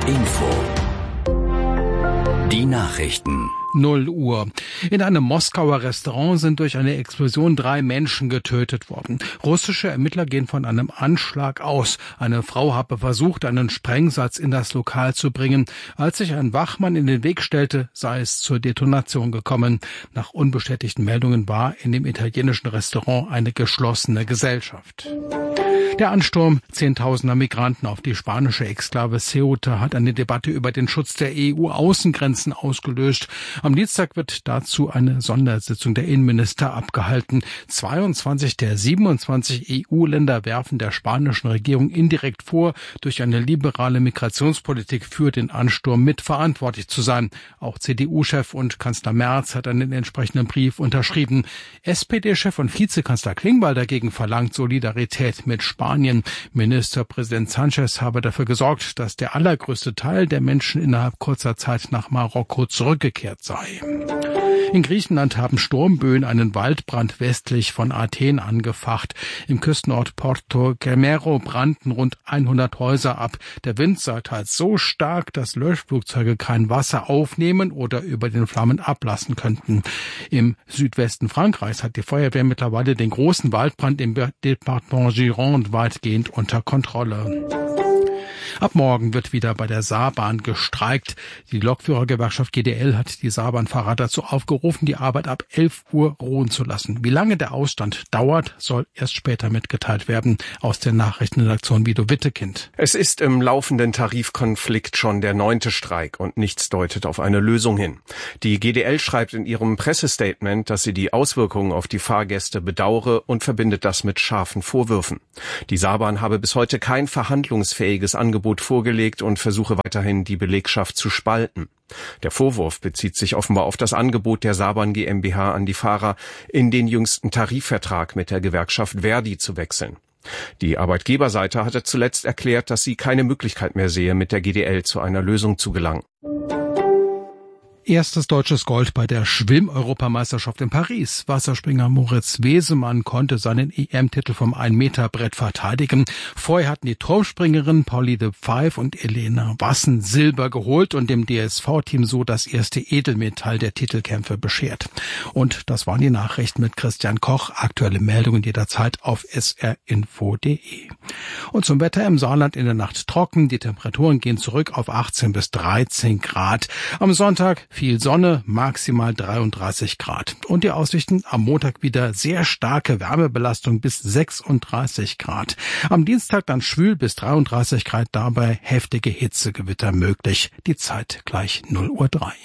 HR Info. Die Nachrichten. 0 Uhr. In einem Moskauer Restaurant sind durch eine Explosion 3 Menschen getötet worden. Russische Ermittler gehen von einem Anschlag aus. Eine Frau habe versucht, einen Sprengsatz in das Lokal zu bringen. Als sich ein Wachmann in den Weg stellte, sei es zur Detonation gekommen. Nach unbestätigten Meldungen war in dem italienischen Restaurant eine geschlossene Gesellschaft. Der Ansturm Zehntausender Migranten auf die spanische Exklave Ceuta hat eine Debatte über den Schutz der EU-Außengrenzen ausgelöst. Am Dienstag wird dazu eine Sondersitzung der Innenminister abgehalten. 22 der 27 EU-Länder werfen der spanischen Regierung indirekt vor, durch eine liberale Migrationspolitik für den Ansturm mitverantwortlich zu sein. Auch CDU-Chef und Kanzler Merz hat einen entsprechenden Brief unterschrieben. SPD-Chef und Vizekanzler Klingbeil dagegen verlangt Solidarität mit Spanien. Ministerpräsident Sanchez habe dafür gesorgt, dass der allergrößte Teil der Menschen innerhalb kurzer Zeit nach Marokko zurückgekehrt sei. In Griechenland haben Sturmböen einen Waldbrand westlich von Athen angefacht. Im Küstenort Porto Gemero brannten rund 100 Häuser ab. Der Wind sei teils so stark, dass Löschflugzeuge kein Wasser aufnehmen oder über den Flammen ablassen könnten. Im Südwesten Frankreichs hat die Feuerwehr mittlerweile den großen Waldbrand im Departement Gironde weitgehend unter Kontrolle. Ab morgen wird wieder bei der Saarbahn gestreikt. Die Lokführergewerkschaft GDL hat die Saarbahnfahrer dazu aufgerufen, die Arbeit ab 11 Uhr ruhen zu lassen. Wie lange der Ausstand dauert, soll erst später mitgeteilt werden. Aus der Nachrichtenredaktion Guido Wittekind. Es ist im laufenden Tarifkonflikt schon der 9. Streik und nichts deutet auf eine Lösung hin. Die GDL schreibt in ihrem Pressestatement, dass sie die Auswirkungen auf die Fahrgäste bedauere und verbindet das mit scharfen Vorwürfen. Die Saarbahn habe bis heute kein verhandlungsfähiges Angebot vorgelegt und versuche weiterhin, die Belegschaft zu spalten. Der Vorwurf bezieht sich offenbar auf das Angebot der Saarbahn GmbH an die Fahrer, in den jüngsten Tarifvertrag mit der Gewerkschaft Verdi zu wechseln. Die Arbeitgeberseite hatte zuletzt erklärt, dass sie keine Möglichkeit mehr sehe, mit der GDL zu einer Lösung zu gelangen. Erstes deutsches Gold bei der Schwimm-Europameisterschaft in Paris. Wasserspringer Moritz Wesemann konnte seinen EM-Titel vom 1-Meter-Brett verteidigen. Vorher hatten die Turmspringerinnen Pauline Pfeif und Elena Wassen Silber geholt und dem DSV-Team so das erste Edelmetall der Titelkämpfe beschert. Und das waren die Nachrichten mit Christian Koch. Aktuelle Meldungen jederzeit auf srinfo.de. Und zum Wetter im Saarland in der Nacht trocken. Die Temperaturen gehen zurück auf 18 bis 13 Grad. Am Sonntag viel Sonne, maximal 33 Grad. Und die Aussichten am Montag wieder sehr starke Wärmebelastung bis 36 Grad. Am Dienstag dann schwül bis 33 Grad, dabei heftige Hitzegewitter möglich. Die Zeit gleich 0:03 Uhr.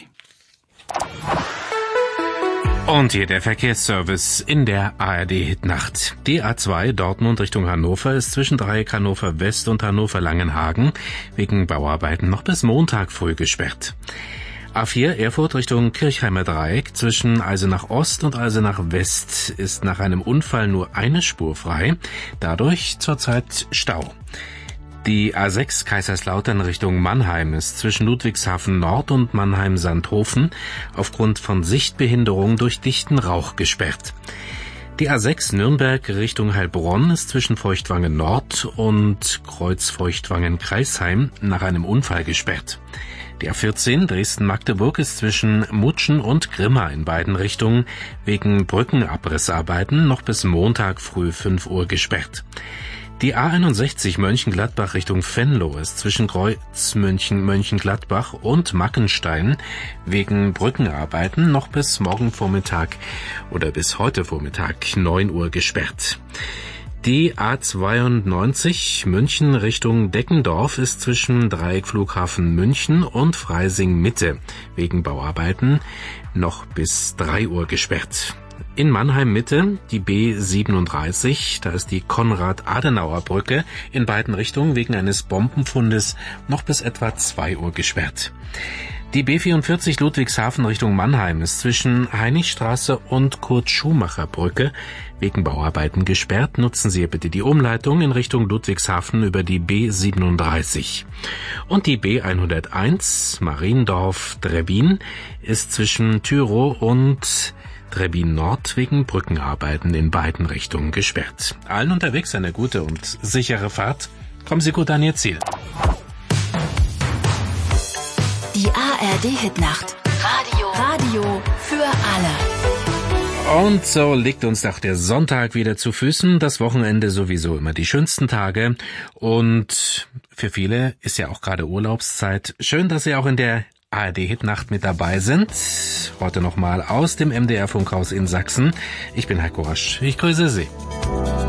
Und hier der Verkehrsservice in der ARD-Hitnacht. Die A2 Dortmund Richtung Hannover ist zwischen Dreieck Hannover West und Hannover Langenhagen wegen Bauarbeiten noch bis Montag früh gesperrt. A4 Erfurt Richtung Kirchheimer Dreieck zwischen Eisenach Ost und Eisenach West ist nach einem Unfall nur eine Spur frei, dadurch zurzeit Stau. Die A6 Kaiserslautern Richtung Mannheim ist zwischen Ludwigshafen Nord und Mannheim-Sandhofen aufgrund von Sichtbehinderung durch dichten Rauch gesperrt. Die A6 Nürnberg Richtung Heilbronn ist zwischen Feuchtwangen Nord und Kreuz-Feuchtwangen-Kreisheim nach einem Unfall gesperrt. Die A14 Dresden-Magdeburg ist zwischen Mutschen und Grimma in beiden Richtungen wegen Brückenabrissarbeiten noch bis Montag früh 5 Uhr gesperrt. Die A61 Mönchengladbach Richtung Venlo ist zwischen Mönchengladbach und Mackenstein wegen Brückenarbeiten noch bis morgen Vormittag oder bis heute Vormittag 9 Uhr gesperrt. Die A92 München Richtung Deckendorf ist zwischen Dreieckflughafen München und Freising Mitte wegen Bauarbeiten noch bis 3 Uhr gesperrt. In Mannheim Mitte die B37, da ist die Konrad-Adenauer-Brücke in beiden Richtungen wegen eines Bombenfundes noch bis etwa 2 Uhr gesperrt. Die B44 Ludwigshafen Richtung Mannheim ist zwischen Heinrichstraße und Kurt-Schumacher-Brücke wegen Bauarbeiten gesperrt. Nutzen Sie bitte die Umleitung in Richtung Ludwigshafen über die B37. Und die B101 Mariendorf-Trebbin ist zwischen Tyrow und Trebbin Nord wegen Brückenarbeiten in beiden Richtungen gesperrt. Allen unterwegs eine gute und sichere Fahrt. Kommen Sie gut an Ihr Ziel. Die ARD-Hitnacht. Radio für alle. Und so liegt uns doch der Sonntag wieder zu Füßen, das Wochenende sowieso immer die schönsten Tage und für viele ist ja auch gerade Urlaubszeit. Schön, dass Sie auch in der ARD-Hitnacht mit dabei sind. Heute nochmal aus dem MDR-Funkhaus in Sachsen. Ich bin Heiko Rasch. Ich grüße Sie.